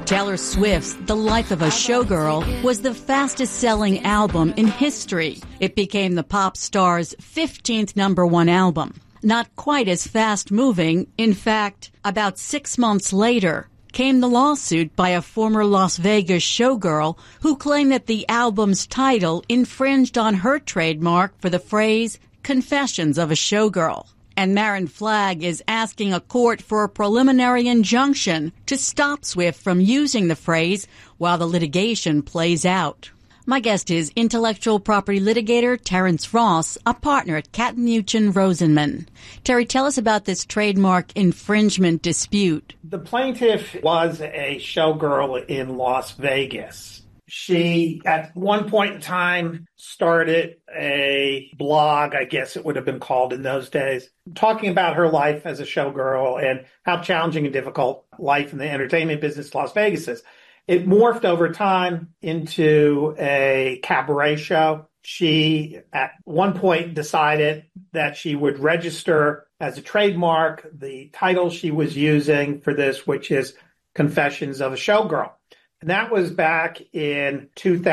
Taylor Swift's The Life of a Showgirl was the fastest-selling album in history. It became the pop star's 15th number one album. Not quite as fast-moving. In fact, about 6 months later, came the lawsuit by a former Las Vegas showgirl who claimed that the album's title infringed on her trademark for the phrase Confessions of a Showgirl. And Marin Flag is asking a court for a preliminary injunction to stop Swift from using the phrase while the litigation plays out. My guest is intellectual property litigator Terence Ross, a partner at Katmuchen Rosenman. Terry, tell us about this trademark infringement dispute. The plaintiff was a showgirl in Las Vegas. She, at one point in time, started a blog, I guess it would have been called in those days, talking about her life as a showgirl and how challenging and difficult life in the entertainment business Las Vegas is. It morphed over time into a cabaret show. She, at one point, decided that she would register as a trademark the title she was using for this, which is Confessions of a Showgirl. And that was back in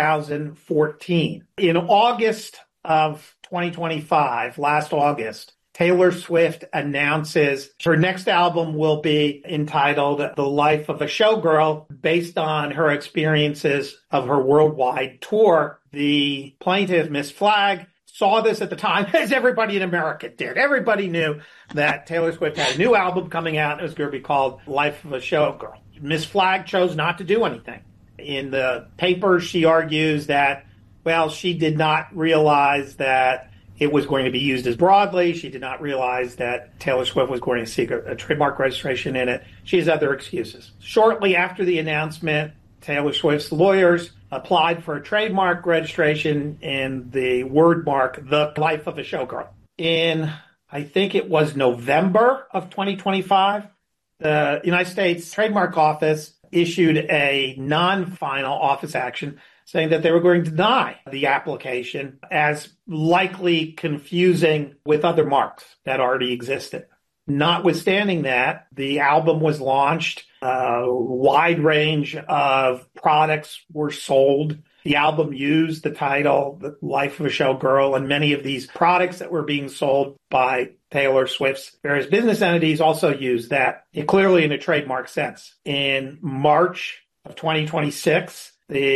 2014. In August of 2025, last August, Taylor Swift announces her next album will be entitled The Life of a Showgirl, based on her experiences of her worldwide tour. The plaintiff, Miss Flag, saw this at the time, as everybody in America did. Everybody knew that Taylor Swift had a new album coming out. It was going to be called Life of a Showgirl. Miss Flag chose not to do anything. In the paper, she argues that, well, she did not realize that it was going to be used as broadly. She did not realize that Taylor Swift was going to seek a trademark registration in it. She has other excuses. Shortly after the announcement, Taylor Swift's lawyers applied for a trademark registration in the word mark, The Life of a Showgirl. In, I think it was November of 2025, the United States Trademark Office issued a non-final office action saying that they were going to deny the application as likely confusing with other marks that already existed. Notwithstanding that, the album was launched. A wide range of products were sold. The album used the title, The Life of a Showgirl, and many of these products that were being sold by Taylor Swift's various business entities also used that, clearly in a trademark sense. In March of 2026,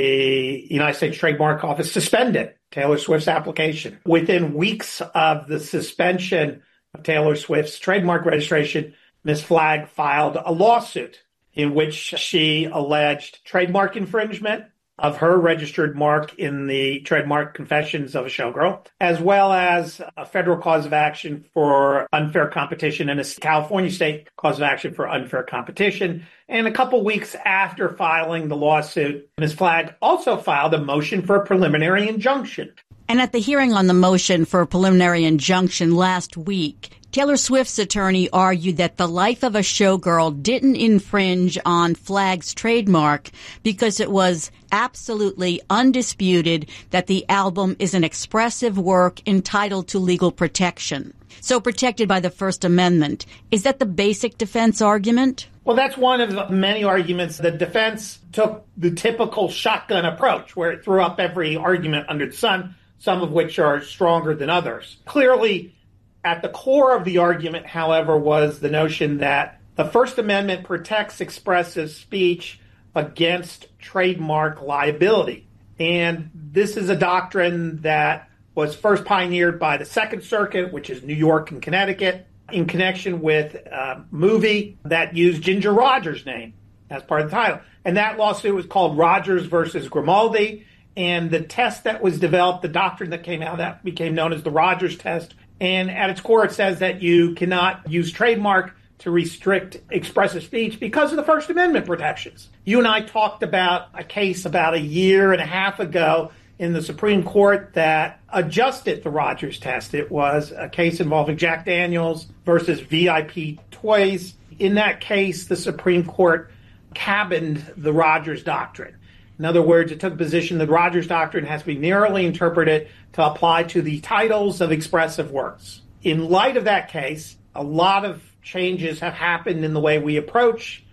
the United States Trademark Office suspended Taylor Swift's application. Within weeks of the suspension of Taylor Swift's trademark registration, Ms. Flag filed a lawsuit in which she alleged trademark infringement of her registered mark in the trademark Confessions of a Showgirl, as well as a federal cause of action for unfair competition and a California state cause of action for unfair competition. And a couple weeks after filing the lawsuit, Ms. Flag also filed a motion for a preliminary injunction. And at the hearing on the motion for a preliminary injunction last week, Taylor Swift's attorney argued that The Life of a Showgirl didn't infringe on Flag's trademark because it was absolutely undisputed that the album is an expressive work entitled to legal protection, so protected by the First Amendment. Is that the basic defense argument? Well, that's one of the many arguments. The defense took the typical shotgun approach, where it threw up every argument under the sun, some of which are stronger than others. Clearly, at the core of the argument, however, was the notion that the First Amendment protects expressive speech against trademark liability. And this is a doctrine that was first pioneered by the Second Circuit, which is New York and Connecticut, in connection with a movie that used Ginger Rogers' name as part of the title. And that lawsuit was called Rogers versus Grimaldi. And the test that was developed, the doctrine that came out of that became known as the Rogers test. And at its core, it says that you cannot use trademark to restrict expressive speech because of the First Amendment protections. You and I talked about a case about a year and a half ago in the Supreme Court that adjusted the Rogers test. It was a case involving Jack Daniels versus VIP Toys. In that case, the Supreme Court cabined the Rogers doctrine. In other words, it took a position that Rogers doctrine has to be narrowly interpreted to apply to the titles of expressive works. In light of that case, a lot of changes have happened in the way we approach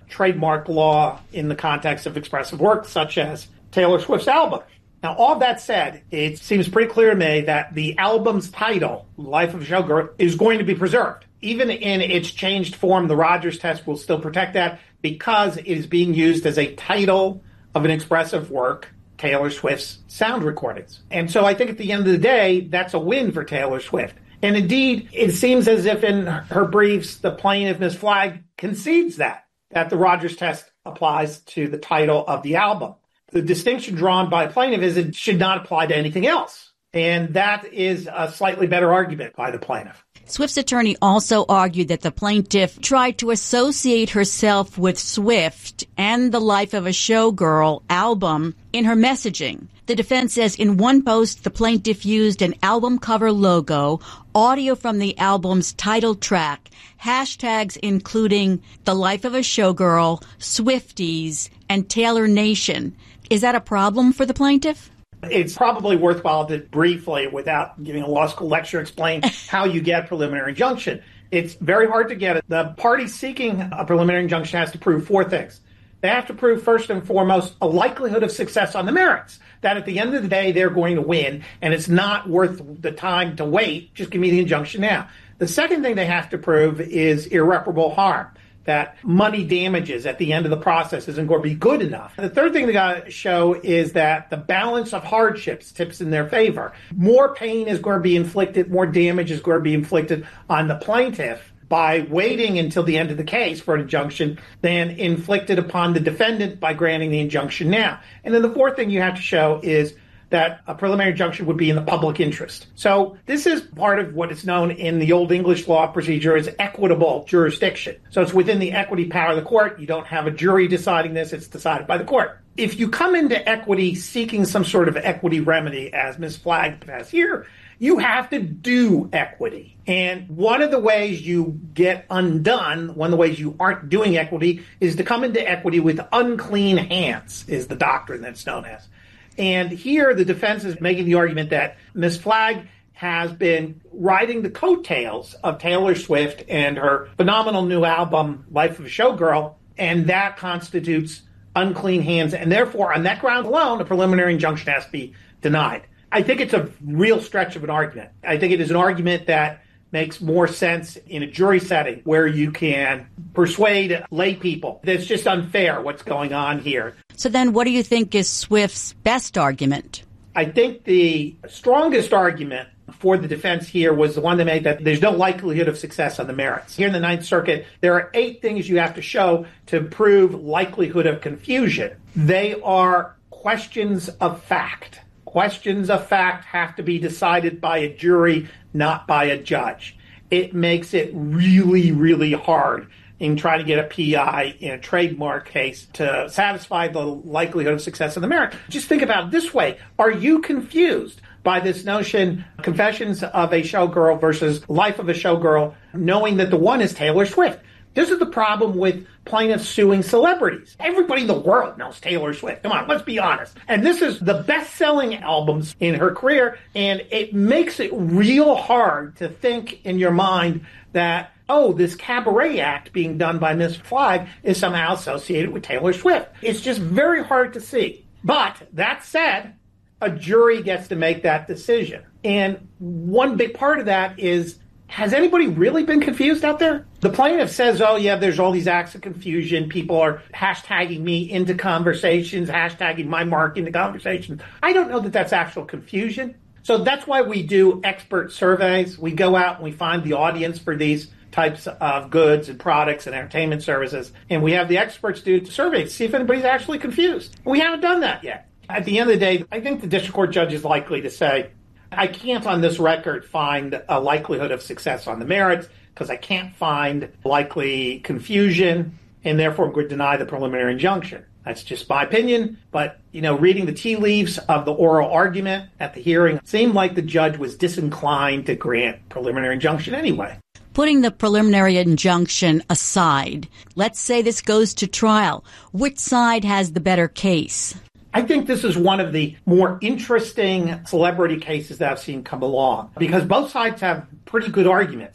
trademark law in the context of expressive work, such as Taylor Swift's album. Now, all that said, it seems pretty clear to me that the album's title, Life of a Showgirl, is going to be preserved. Even in its changed form, the Rogers test will still protect that because it is being used as a title of an expressive work, Taylor Swift's sound recordings. And so I think at the end of the day, that's a win for Taylor Swift. And indeed, it seems as if in her briefs, the plaintiff, Ms. Flagg, concedes that the Rogers test applies to the title of the album. The distinction drawn by plaintiff is it should not apply to anything else. And that is a slightly better argument by the plaintiff. Swift's attorney also argued that the plaintiff tried to associate herself with Swift and the Life of a Showgirl album in her messaging. The defense says in one post, the plaintiff used an album cover logo, audio from the album's title track, hashtags including the Life of a Showgirl, Swifties, and Taylor Nation. Is that a problem for the plaintiff? It's probably worthwhile to briefly, without giving a law school lecture, explain how you get a preliminary injunction. It's very hard to get it. The party seeking a preliminary injunction has to prove four things. They have to prove, first and foremost, a likelihood of success on the merits, that at the end of the day, they're going to win, and it's not worth the time to wait. Just give me the injunction now. The second thing they have to prove is irreparable harm, that money damages at the end of the process isn't going to be good enough. The third thing they got to show is that the balance of hardships tips in their favor. More pain is going to be inflicted, more damage is going to be inflicted on the plaintiff by waiting until the end of the case for an injunction than inflicted upon the defendant by granting the injunction now. And then the fourth thing you have to show is that a preliminary injunction would be in the public interest. So this is part of what is known in the Old English law procedure as equitable jurisdiction. So it's within the equity power of the court. You don't have a jury deciding this. It's decided by the court. If you come into equity seeking some sort of equity remedy, as Ms. Flagg has here, you have to do equity. And one of the ways you get undone, one of the ways you aren't doing equity, is to come into equity with unclean hands, is the doctrine that's known as. And here the defense is making the argument that Ms. Flagg has been riding the coattails of Taylor Swift and her phenomenal new album, Life of a Showgirl, and that constitutes unclean hands. And therefore, on that ground alone, a preliminary injunction has to be denied. I think it's a real stretch of an argument. I think it is an argument that makes more sense in a jury setting where you can persuade lay people. It's just unfair what's going on here. So then what do you think is Swift's best argument? I think the strongest argument for the defense here was the one that made that there's no likelihood of success on the merits. Here in the Ninth Circuit, there are 8 things you have to show to prove likelihood of confusion. They are questions of fact. Questions of fact have to be decided by a jury, not by a judge. It makes it really, really hard in trying to get a PI in a trademark case to satisfy the likelihood of success on the merit. Just think about it this way. Are you confused by this notion, Confessions of a Showgirl versus Life of a Showgirl, knowing that the one is Taylor Swift? This is the problem with plaintiffs suing celebrities. Everybody in the world knows Taylor Swift. Come on, let's be honest. And this is the best-selling albums in her career, and it makes it real hard to think in your mind that, oh, this cabaret act being done by Ms. Flagg is somehow associated with Taylor Swift. It's just very hard to see. But that said, a jury gets to make that decision. And one big part of that is, has anybody really been confused out there? The plaintiff says, oh, yeah, there's all these acts of confusion. People are hashtagging me into conversations, hashtagging my mark into conversations. I don't know that that's actual confusion. So that's why we do expert surveys. We go out and we find the audience for these types of goods and products and entertainment services. And we have the experts do the survey to see if anybody's actually confused. We haven't done that yet. At the end of the day, I think the district court judge is likely to say, I can't on this record find a likelihood of success on the merits because I can't find likely confusion, and therefore I'm going to deny the preliminary injunction. That's just my opinion. But, reading the tea leaves of the oral argument at the hearing, it seemed like the judge was disinclined to grant preliminary injunction anyway. Putting the preliminary injunction aside, let's say this goes to trial. Which side has the better case? I think this is one of the more interesting celebrity cases that I've seen come along because both sides have pretty good arguments.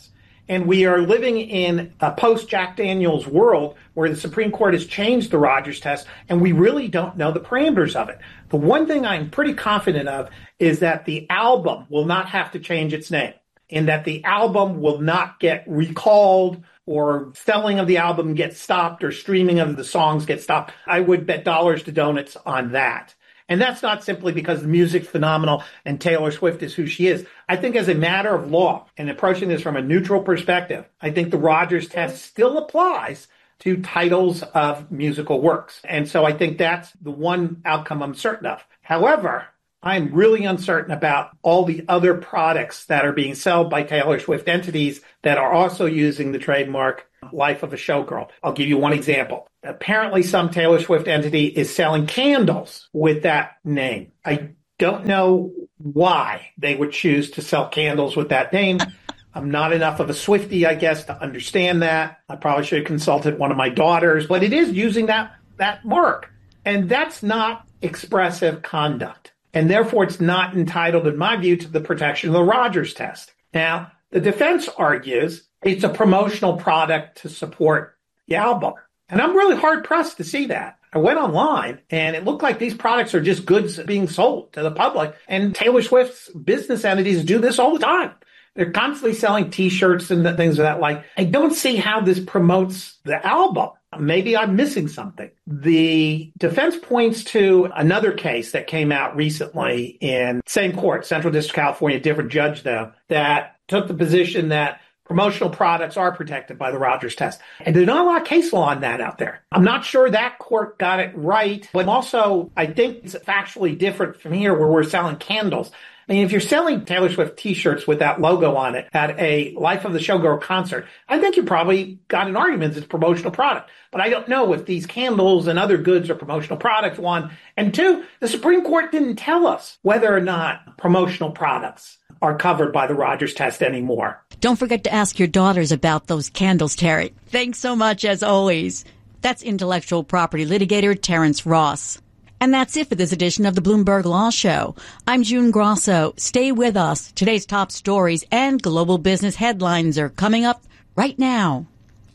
And we are living in a post-Jack Daniels world where the Supreme Court has changed the Rogers test, and we really don't know the parameters of it. The one thing I'm pretty confident of is that the album will not have to change its name, and that the album will not get recalled or selling of the album gets stopped or streaming of the songs gets stopped. I would bet dollars to donuts on that. And that's not simply because the music's phenomenal and Taylor Swift is who she is. I think as a matter of law, and approaching this from a neutral perspective, I think the Rogers test still applies to titles of musical works. And so I think that's the one outcome I'm certain of. However, I'm really uncertain about all the other products that are being sold by Taylor Swift entities that are also using the trademark Life of a Showgirl. I'll give you one example. Apparently, some Taylor Swift entity is selling candles with that name. I don't know why they would choose to sell candles with that name. I'm not enough of a Swiftie, I guess, to understand that. I probably should have consulted one of my daughters, but it is using that mark. And that's not expressive conduct. And therefore, it's not entitled, in my view, to the protection of the Rogers test. Now, the defense argues it's a promotional product to support the album. And I'm really hard-pressed to see that. I went online, and it looked like these products are just goods being sold to the public. And Taylor Swift's business entities do this all the time. They're constantly selling T-shirts and things of that like. I don't see how this promotes the album. Maybe I'm missing something. The defense points to another case that came out recently in same court, Central District of California, different judge though, that took the position that promotional products are protected by the Rogers test. And there's not a lot of case law on that out there. I'm not sure that court got it right, but also I think it's factually different from here where we're selling candles. I mean, if you're selling Taylor Swift T-shirts with that logo on it at a Life of the Showgirl concert, I think you probably got an argument it's a promotional product. But I don't know if these candles and other goods are promotional products, one. And two, the Supreme Court didn't tell us whether or not promotional products are covered by the Rogers test anymore. Don't forget to ask your daughters about those candles, Terry. Thanks so much, as always. That's intellectual property litigator Terrence Ross. And that's it for this edition of the Bloomberg Law Show. I'm June Grosso. Stay with us. Today's top stories and global business headlines are coming up right now.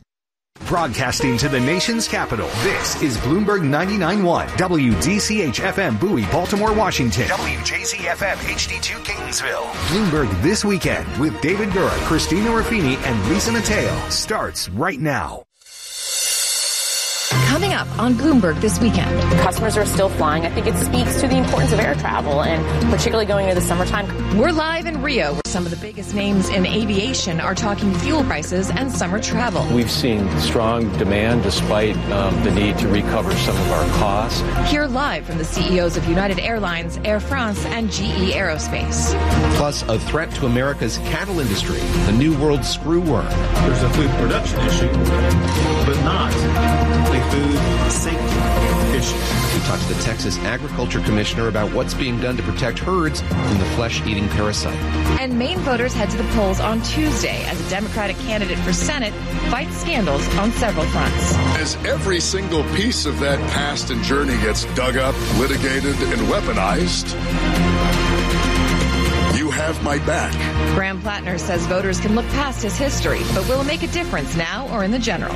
Broadcasting to the nation's capital, this is Bloomberg 99.1, WDCH-FM Bowie, Baltimore, Washington, WJZ-FM HD2 Catonsville. Bloomberg This Weekend with David Gura, Christina Ruffini, and Lisa Mateo starts right now. Coming up on Bloomberg This Weekend. Customers are still flying. I think it speaks to the importance of air travel, and particularly going into the summertime. We're live in Rio, where some of the biggest names in aviation are talking fuel prices and summer travel. We've seen strong demand despite the need to recover some of our costs. Hear live from the CEOs of United Airlines, Air France, and GE Aerospace. Plus, a threat to America's cattle industry, the new world screwworm. There's a food production issue, but not a food safety issue. We talked to the Texas Agriculture Commissioner about what's being done to protect herds from the flesh-eating parasite. And Maine voters head to the polls on Tuesday as a Democratic candidate for Senate fights scandals on several fronts. As every single piece of that past and journey gets dug up, litigated, and weaponized, you have my back. Graham Plattner says voters can look past his history, but will it make a difference now or in the general?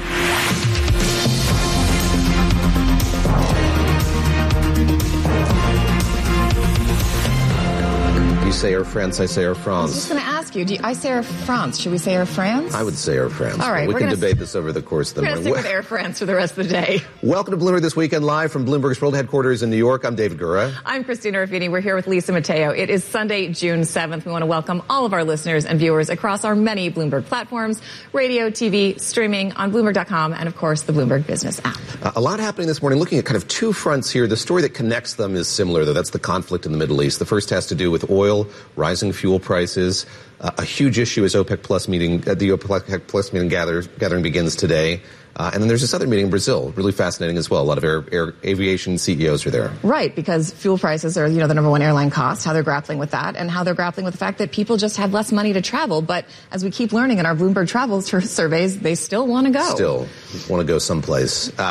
You say Air France, I say Air France. I was just going to ask you, I say Air France. Should we say Air France? I would say Air France. All right. We can debate this over the course of the morning. We're going to stick with Air France for the rest of the day. Welcome to Bloomberg This Weekend, live from Bloomberg's World Headquarters in New York. I'm David Gura. I'm Christina Ruffini. We're here with Lisa Mateo. It is Sunday, June 7th. We want to welcome all of our listeners and viewers across our many Bloomberg platforms, radio, TV, streaming on Bloomberg.com, and, of course, the Bloomberg Business app. A lot happening this morning, looking at kind of two fronts here. The story that connects them is similar, though. That's the conflict in the Middle East. The first has to do with oil, rising fuel prices. A huge issue is OPEC Plus meeting. The OPEC Plus meeting gathering begins today. And then there's this other meeting in Brazil, really fascinating as well. A lot of air aviation CEOs are there. Right, because fuel prices are, the number one airline cost, how they're grappling with that, and how they're grappling with the fact that people just have less money to travel. But as we keep learning in our Bloomberg Travel surveys, they still want to go. Still want to go someplace.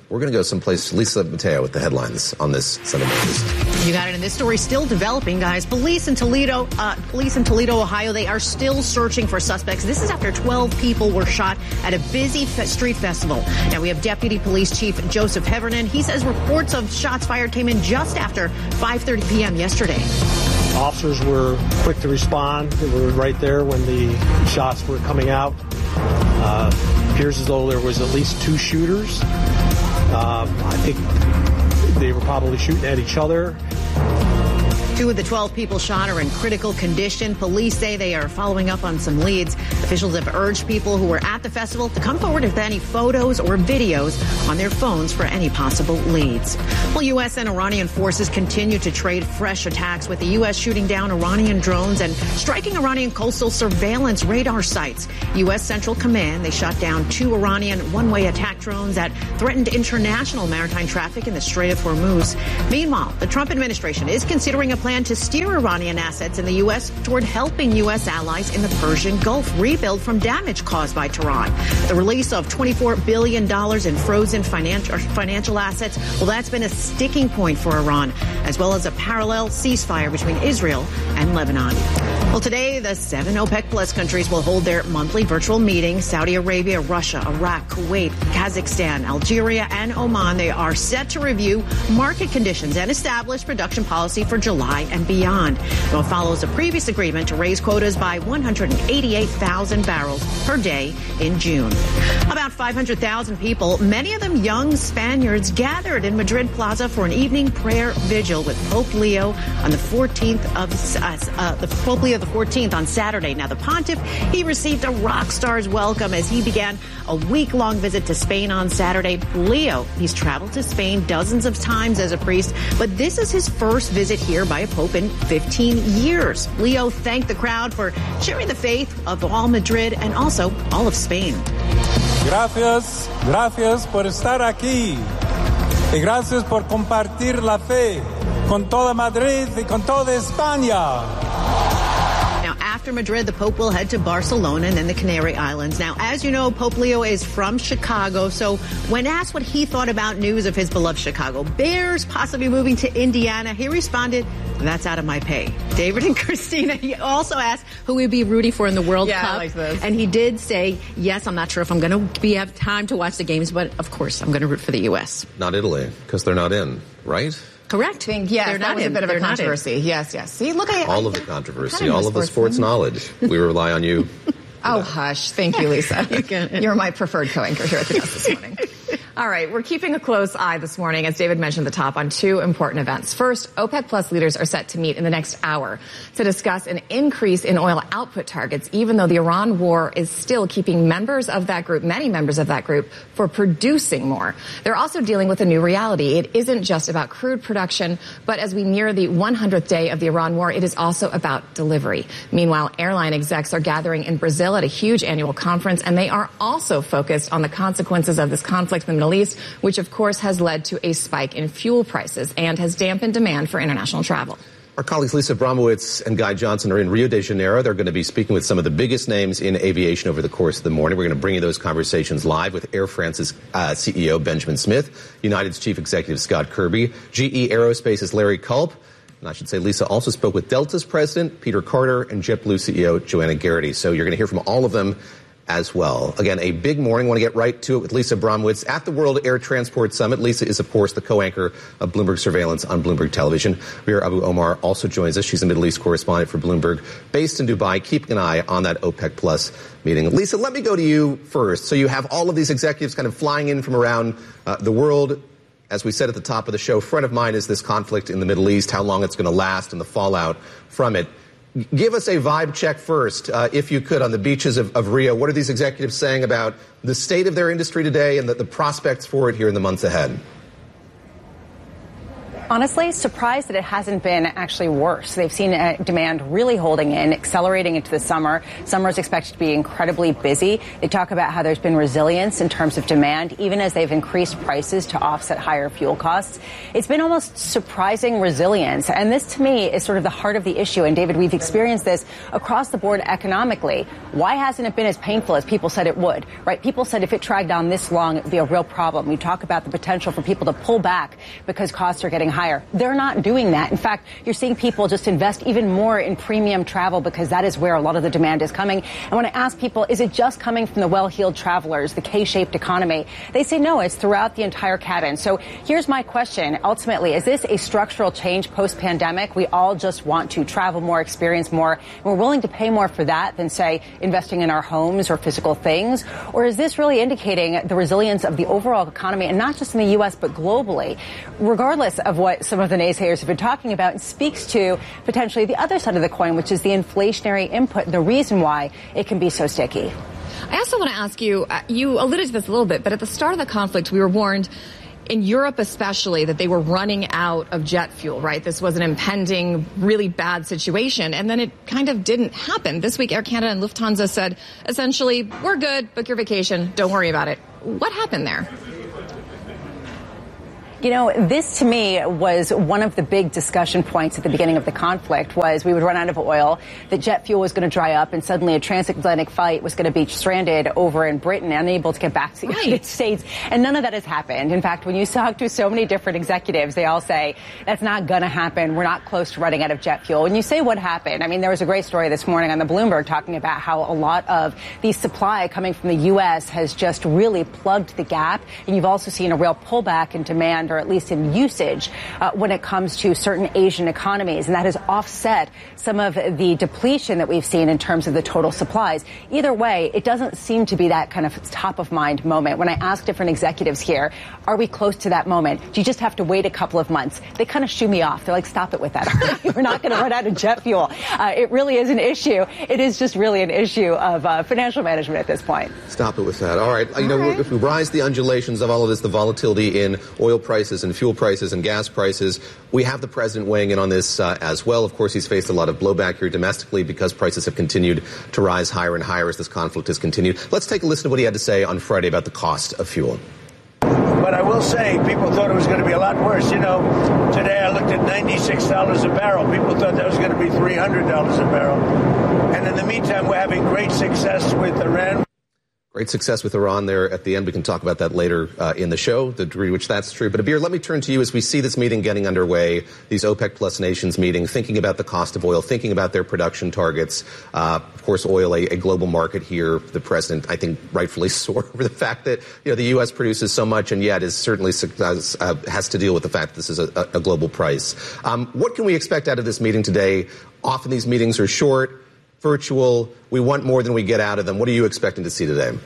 We're going to go someplace. Lisa Mateo with the headlines on this Sunday morning. You got it. And this story still developing, guys. Police in Toledo, Ohio, they are still searching for suspects. This is after 12 people were shot at a busy street festival. Now we have Deputy Police Chief Joseph Heffernan. He says reports of shots fired came in just after 5:30 p.m. yesterday. Officers were quick to respond. They were right there when the shots were coming out. Appears as though there was at least 2 shooters. I think they were probably shooting at each other. 2 of the 12 people shot are in critical condition. Police say they are following up on some leads. Officials have urged people who were at the festival to come forward with any photos or videos on their phones for any possible leads. Well, U.S. and Iranian forces continue to trade fresh attacks, with the U.S. shooting down Iranian drones and striking Iranian coastal surveillance radar sites. U.S. Central Command, they shot down 2 Iranian one-way attack drones that threatened international maritime traffic in the Strait of Hormuz. Meanwhile, the Trump administration is considering a plan to steer Iranian assets in the U.S. toward helping U.S. allies in the Persian Gulf rebuild from damage caused by Tehran. The release of $24 billion in frozen financial assets, well, that's been a sticking point for Iran, as well as a parallel ceasefire between Israel and Lebanon. Well, today, the 7 OPEC Plus countries will hold their monthly virtual meeting. Saudi Arabia, Russia, Iraq, Kuwait, Kazakhstan, Algeria, and Oman, they are set to review market conditions and establish production policy for July and beyond. It follows a previous agreement to raise quotas by 188,000 barrels per day in June. About 500,000 people, many of them young Spaniards, gathered in Madrid Plaza for an evening prayer vigil with Pope Leo on the 14th on Saturday. Now, the pontiff, he received a rock star's welcome as he began a week-long visit to Spain on Saturday. Leo, he's traveled to Spain dozens of times as a priest, but this is his first visit here by a pope in 15 years. Leo thanked the crowd for sharing the faith of all Madrid and also all of Spain. Gracias por estar aquí. Y gracias por compartir la fe con toda Madrid y con toda España. Now, after Madrid, the Pope will head to Barcelona and then the Canary Islands. Now, as you know, Pope Leo is from Chicago, so when asked what he thought about news of his beloved Chicago Bears possibly moving to Indiana, he responded, "That's out of my pay." David and Christina, he also asked who he'd be rooting for in the World Cup. I like this. And he did say, yes, I'm not sure if I'm going to have time to watch the games, but of course, I'm going to root for the U.S. Not Italy, because they're not in, right? Correct. Yes, that was a bit of a controversy. Yes. See, look at all of the controversy, all of the sports knowledge. We rely on you. Oh, hush. Thank you, Lisa. You're my preferred co-anchor here at the desk this morning. All right, we're keeping a close eye this morning, as David mentioned at the top, on 2 important events. First, OPEC Plus leaders are set to meet in the next hour to discuss an increase in oil output targets, even though the Iran war is still keeping members of that group, many members of that group, for producing more. They're also dealing with a new reality. It isn't just about crude production, but as we near the 100th day of the Iran war, it is also about delivery. Meanwhile, airline execs are gathering in Brazil at a huge annual conference, and they are also focused on the consequences of this conflict in the Middle East, which of course has led to a spike in fuel prices and has dampened demand for international travel. Our colleagues Lisa Abramowitz and Guy Johnson are in Rio de Janeiro. They're going to be speaking with some of the biggest names in aviation over the course of the morning. We're going to bring you those conversations live with Air France's CEO Benjamin Smith, United's Chief Executive Scott Kirby, GE Aerospace's Larry Culp. And I should say Lisa also spoke with Delta's president, Peter Carter, and JetBlue CEO Joanna Garrity. So you're going to hear from all of them as well. Again, a big morning. I want to get right to it with Lisa Abramowitz at the World Air Transport Summit. Lisa is, of course, the co-anchor of Bloomberg Surveillance on Bloomberg Television. Riyar Abu Omar also joins us. She's a Middle East correspondent for Bloomberg, based in Dubai, keeping an eye on that OPEC Plus meeting. Lisa, let me go to you first. So you have all of these executives kind of flying in from around the world. As we said at the top of the show, front of mind is this conflict in the Middle East, how long it's going to last and the fallout from it. Give us a vibe check first, if you could, on the beaches of Rio. What are these executives saying about the state of their industry today and the prospects for it here in the months ahead? Honestly, surprised that it hasn't been actually worse. They've seen demand really holding in, accelerating into the summer. Summer is expected to be incredibly busy. They talk about how there's been resilience in terms of demand, even as they've increased prices to offset higher fuel costs. It's been almost surprising resilience. And this, to me, is sort of the heart of the issue. And, David, we've experienced this across the board economically. Why hasn't it been as painful as people said it would, right? People said if it dragged on this long, it would be a real problem. We talk about the potential for people to pull back because costs are getting higher. They're not doing that. In fact, you're seeing people just invest even more in premium travel because that is where a lot of the demand is coming. And when I ask people, is it just coming from the well-heeled travelers, the K-shaped economy? They say no, it's throughout the entire cabin. So here's my question. Ultimately, is this a structural change post-pandemic? We all just want to travel more, experience more, and we're willing to pay more for that than, say, investing in our homes or physical things? Or is this really indicating the resilience of the overall economy, and not just in the U.S., but globally, regardless of what some of the naysayers have been talking about, and speaks to potentially the other side of the coin, which is the inflationary input, the reason why it can be so sticky? I also want to ask you, you alluded to this a little bit, but at the start of the conflict, we were warned, in Europe especially, that they were running out of jet fuel, right? This was an impending, really bad situation. And then it kind of didn't happen. This week, Air Canada and Lufthansa said, essentially, we're good, book your vacation, don't worry about it. What happened there? You know, this to me was one of the big discussion points at the beginning of the conflict was we would run out of oil, that jet fuel was going to dry up, and suddenly a transatlantic flight was going to be stranded over in Britain, unable to get back to the United States. And none of that has happened. In fact, when you talk to so many different executives, they all say, that's not going to happen. We're not close to running out of jet fuel. When you say what happened, I mean, there was a great story this morning on the Bloomberg talking about how a lot of the supply coming from the U.S. has just really plugged the gap. And you've also seen a real pullback in demand, or at least in usage, when it comes to certain Asian economies. And that has offset some of the depletion that we've seen in terms of the total supplies. Either way, it doesn't seem to be that kind of top of mind moment. When I ask different executives here, are we close to that moment? Do you just have to wait a couple of months? They kind of shoo me off. They're like, stop it with that. We're not going to run out of jet fuel. It really is an issue. It is just really an issue of financial management at this point. Stop it with that. All right. You know, if we rise the undulations of all of this, the volatility in oil prices and fuel prices and gas prices, we have the president weighing in on this as well. Of course, he's faced a lot of blowback here domestically because prices have continued to rise higher and higher as this conflict has continued. Let's take a listen to what he had to say on Friday about the cost of fuel. But I will say, people thought it was going to be a lot worse. You know, today I looked at $96 a barrel. People thought that was going to be $300 a barrel. And in the meantime, we're having great success with Iran. Great success with Iran there at the end. We can talk about that later in the show, the degree to which that's true. But Abir, let me turn to you as we see this meeting getting underway, these OPEC plus nations meeting, thinking about the cost of oil, thinking about their production targets. Of course, oil, a global market here. The president, I think, rightfully sore over the fact that, you know, the U.S. produces so much and yet is certainly has to deal with the fact that this is a global price. What can we expect out of this meeting today? Often these meetings are short, virtual. We want more than we get out of them. What are you expecting to see today?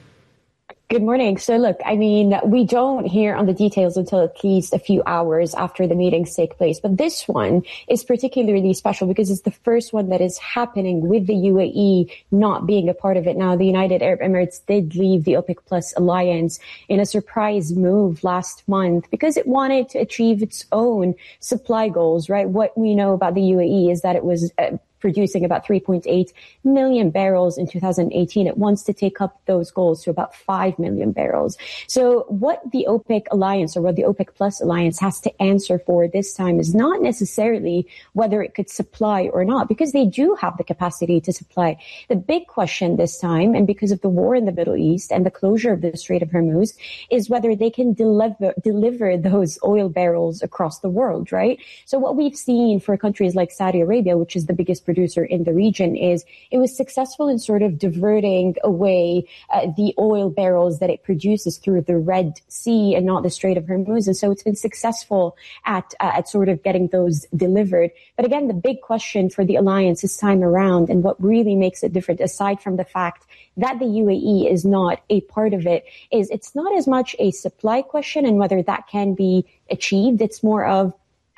Good morning. So look, I mean, we don't hear on the details until at least a few hours after the meetings take place. But this one is particularly special because it's the first one that is happening with the UAE not being a part of it. Now, the United Arab Emirates did leave the OPEC Plus alliance in a surprise move last month because it wanted to achieve its own supply goals, right? What we know about the UAE is that it was producing about 3.8 million barrels in 2018. It wants to take up those goals to about 5 million barrels. So what the OPEC alliance, or what the OPEC Plus alliance has to answer for this time is not necessarily whether it could supply or not, because they do have the capacity to supply. The big question this time, and because of the war in the Middle East and the closure of the Strait of Hormuz, is whether they can deliver those oil barrels across the world, right? So what we've seen for countries like Saudi Arabia, which is the biggest producer in the region, is it was successful in sort of diverting away the oil barrels that it produces through the Red Sea and not the Strait of Hormuz. And so it's been successful at sort of getting those delivered. But again, the big question for the alliance this time around, and what really makes it different, aside from the fact that the UAE is not a part of it, is it's not as much a supply question and whether that can be achieved. It's more of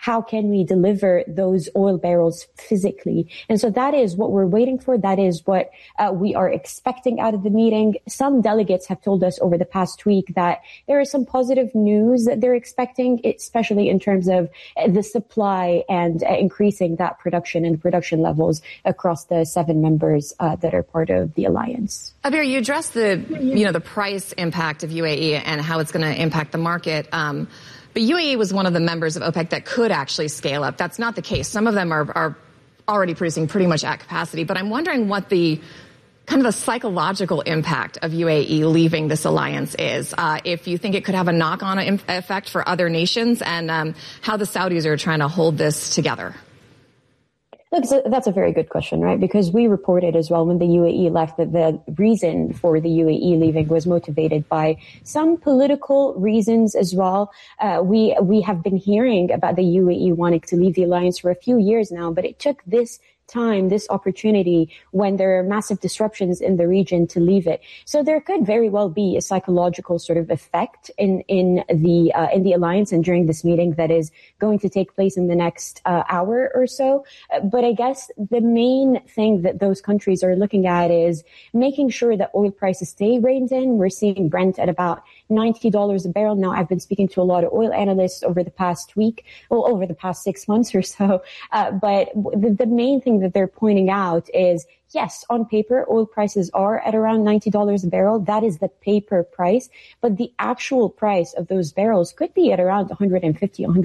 how can we deliver those oil barrels physically? And so that is what we're waiting for. That is what we are expecting out of the meeting. Some delegates have told us over the past week that there is some positive news that they're expecting, especially in terms of the supply and increasing that production and production levels across the 7 members that are part of the alliance. Abir, you addressed the price impact of UAE and how it's going to impact the market. But UAE was one of the members of OPEC that could actually scale up. That's not the case. Some of them are already producing pretty much at capacity. But I'm wondering what the kind of the psychological impact of UAE leaving this alliance is, if you think it could have a knock-on effect for other nations, and how the Saudis are trying to hold this together. Look, so that's a very good question, right? Because we reported as well when the UAE left that the reason for the UAE leaving was motivated by some political reasons as well. We have been hearing about the UAE wanting to leave the alliance for a few years now, but it took this opportunity when there are massive disruptions in the region to leave it. So there could very well be a psychological sort of effect in the alliance and during this meeting that is going to take place in the next hour or so. But I guess the main thing that those countries are looking at is making sure that oil prices stay reined in. We're seeing Brent at about $90 a barrel. Now, I've been speaking to a lot of oil analysts over the past week, or over the past 6 months or so. But the main thing that they're pointing out is, yes, on paper, oil prices are at around $90 a barrel. That is the paper price. But the actual price of those barrels could be at around $150,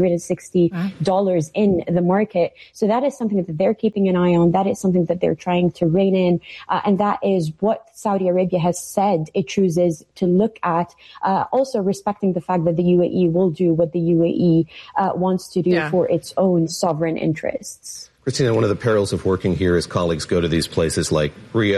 $160 in the market. So that is something that they're keeping an eye on. That is something that they're trying to rein in. And that is what Saudi Arabia has said it chooses to look at. Also respecting the fact that the UAE will do what the UAE wants to do for its own sovereign interests. Christina, one of the perils of working here is colleagues go to these places like Riyadh